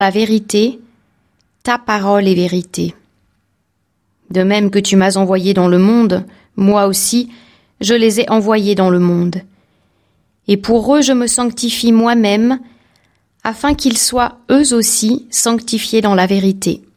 La vérité, ta parole est vérité. De même que tu m'as envoyé dans le monde, moi aussi, je les ai envoyés dans le monde. Et pour eux je me sanctifie moi-même, afin qu'ils soient eux aussi sanctifiés dans la vérité.